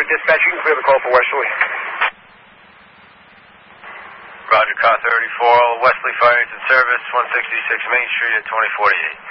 Dispatch, you can clear the call for Westerly. Roger, car 34, Westerly Fire Engine Service, 166 Main Street at 2048.